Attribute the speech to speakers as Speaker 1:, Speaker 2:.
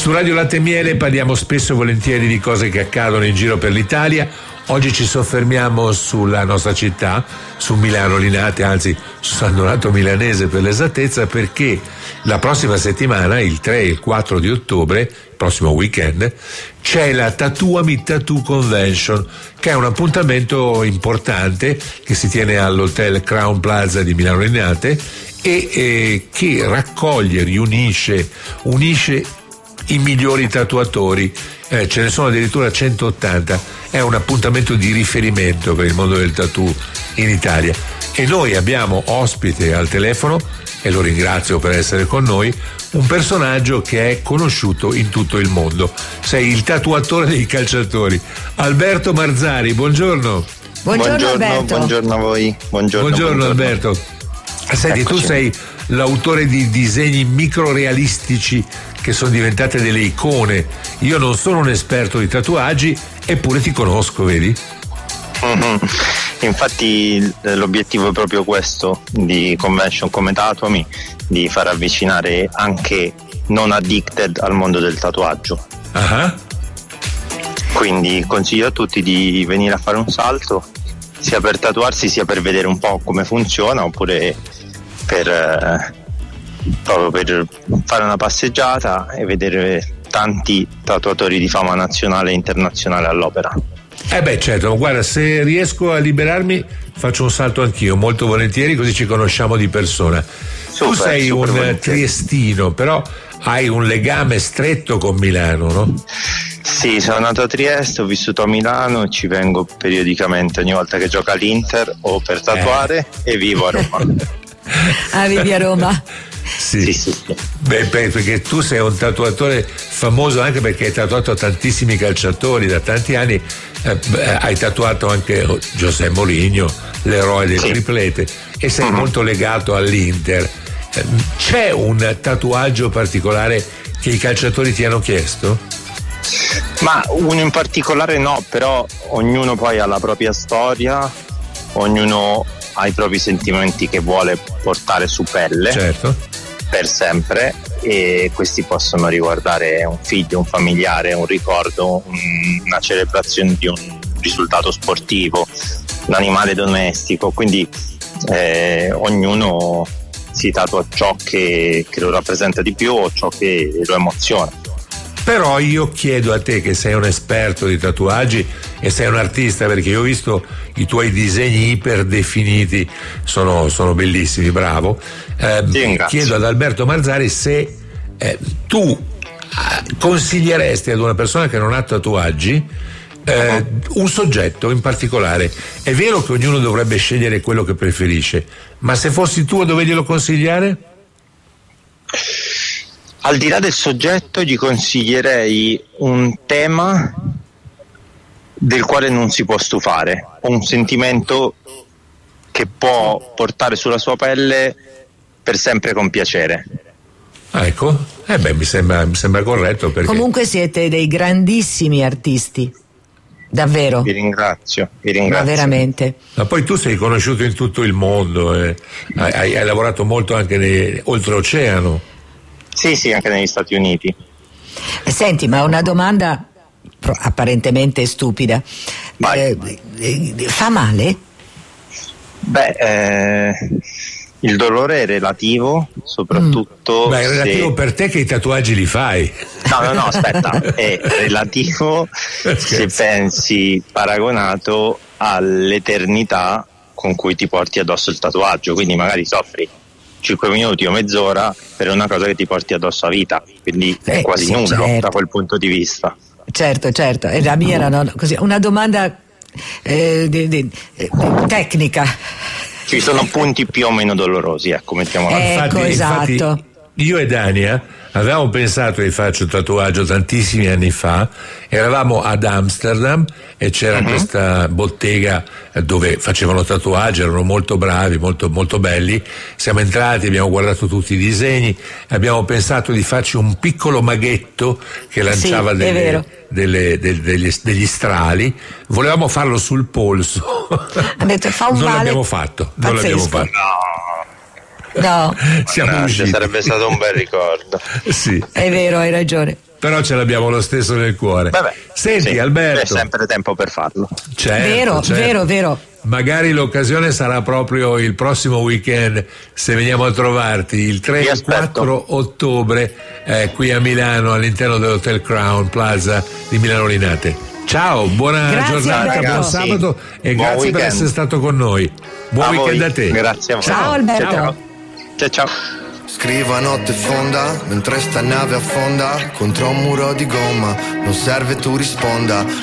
Speaker 1: Su Radio Latte e Miele parliamo spesso e volentieri di cose che accadono in giro per l'Italia. Oggi ci soffermiamo sulla nostra città, su Milano Linate, anzi su San Donato Milanese per l'esattezza, perché la prossima settimana, il 3 e il 4 di ottobre, il prossimo weekend, c'è la Tattooami Tattoo Convention, che è un appuntamento importante che si tiene all'Hotel Crown Plaza di Milano Linate e che raccoglie, unisce i migliori tatuatori, ce ne sono addirittura 180, è un appuntamento di riferimento per il mondo del tattoo in Italia e noi abbiamo ospite al telefono, e lo ringrazio per essere con noi, un personaggio che è conosciuto in tutto il mondo. Sei il tatuatore dei calciatori, Alberto Marzari, buongiorno.
Speaker 2: Buongiorno Alberto.
Speaker 3: Buongiorno a voi.
Speaker 1: Buongiorno Alberto. Senti, eccoci. Tu sei l'autore di disegni microrealistici che sono diventate delle icone. Io non sono un esperto di tatuaggi, eppure ti conosco, vedi?
Speaker 3: Infatti l'obiettivo è proprio questo di convention come Tatuami, di far avvicinare anche non addicted al mondo del tatuaggio.
Speaker 1: Uh-huh.
Speaker 3: Quindi consiglio a tutti di venire a fare un salto, sia per tatuarsi sia per vedere un po' come funziona, oppure proprio per fare una passeggiata e vedere tanti tatuatori di fama nazionale e internazionale all'opera.
Speaker 1: Certo, guarda, se riesco a liberarmi faccio un salto anch'io, molto volentieri, così ci conosciamo di persona. Tu sei un triestino, però hai un legame stretto con Milano, no?
Speaker 3: Sì, sono nato a Trieste, ho vissuto a Milano, ci vengo periodicamente ogni volta che gioca l'Inter o per tatuare e vivo a Roma.
Speaker 2: Vivi a Roma?
Speaker 1: Sì. Perché tu sei un tatuatore famoso anche perché hai tatuato tantissimi calciatori da tanti anni, hai tatuato anche José Mourinho, l'eroe del triplete, e sei molto legato all'Inter. C'è un tatuaggio particolare che i calciatori ti hanno chiesto?
Speaker 3: Ma uno in particolare no, però ognuno poi ha la propria storia, ognuno ha i propri sentimenti che vuole portare su pelle.
Speaker 1: Certo.
Speaker 3: Per sempre, e questi possono riguardare un figlio, un familiare, un ricordo, una celebrazione di un risultato sportivo, un animale domestico, quindi ognuno si tatua ciò che lo rappresenta di più o ciò che lo emoziona.
Speaker 1: Però io chiedo a te, che sei un esperto di tatuaggi e sei un artista, perché io ho visto i tuoi disegni iperdefiniti, sono bellissimi, bravo. Chiedo ad Alberto Marzari se tu consiglieresti ad una persona che non ha tatuaggi un soggetto in particolare. È vero che ognuno dovrebbe scegliere quello che preferisce, ma se fossi tu, dove glielo consigliare?
Speaker 3: Al di là del soggetto, gli consiglierei un tema del quale non si può stufare, un sentimento che può portare sulla sua pelle per sempre con piacere.
Speaker 1: Ecco, mi sembra corretto, perché
Speaker 2: comunque siete dei grandissimi artisti, davvero.
Speaker 3: Vi ringrazio.
Speaker 2: Ma veramente.
Speaker 1: Ma poi tu sei conosciuto in tutto il mondo, hai lavorato molto anche oltreoceano.
Speaker 3: Sì, anche negli Stati Uniti.
Speaker 2: Senti, ma una domanda apparentemente stupida. Fa male?
Speaker 3: Il dolore è relativo, soprattutto.
Speaker 1: Ma è relativo per te che i tatuaggi li fai.
Speaker 3: No, aspetta, è relativo se pensi paragonato all'eternità con cui ti porti addosso il tatuaggio, quindi magari soffri 5 minuti o mezz'ora per una cosa che ti porti addosso a vita, quindi è quasi nulla, certo, da quel punto di vista.
Speaker 2: Certo, e la mia era così, una domanda tecnica.
Speaker 3: Ci sono punti più o meno dolorosi, ecco, mettiamola.
Speaker 2: Infatti,
Speaker 1: io e Dania avevamo pensato di farci un tatuaggio tantissimi anni fa, eravamo ad Amsterdam e c'era questa bottega dove facevano tatuaggi, erano molto bravi, molto, molto belli. Siamo entrati, abbiamo guardato tutti i disegni, abbiamo pensato di farci un piccolo maghetto che lanciava degli strali, volevamo farlo sul polso.
Speaker 2: Ha detto, fa un
Speaker 1: non
Speaker 2: male.
Speaker 1: l'abbiamo fatto.
Speaker 2: No,
Speaker 1: siamo usciti.
Speaker 3: Sarebbe stato un bel ricordo.
Speaker 1: Sì.
Speaker 2: È vero, hai ragione.
Speaker 1: però ce l'abbiamo lo stesso nel cuore.
Speaker 3: Vabbè,
Speaker 1: Senti,
Speaker 3: sì,
Speaker 1: Alberto,
Speaker 3: c'è sempre tempo per farlo.
Speaker 1: certo,
Speaker 2: Vero.
Speaker 1: Magari l'occasione sarà proprio il prossimo weekend, se veniamo a trovarti il 3 e il 4 ottobre qui a Milano, all'interno dell'Hotel Crown Plaza di Milano Linate. Ciao, buona giornata,
Speaker 2: Alberto.
Speaker 1: buon sabato e
Speaker 3: Buon
Speaker 1: grazie per
Speaker 3: weekend.
Speaker 1: essere stato con noi. Buon weekend a te.
Speaker 3: Grazie a voi.
Speaker 2: Ciao Alberto.
Speaker 3: Ciao.
Speaker 4: Scrivo a notte fonda, mentre sta nave affonda contro un muro di gomma. Non serve tu risponda,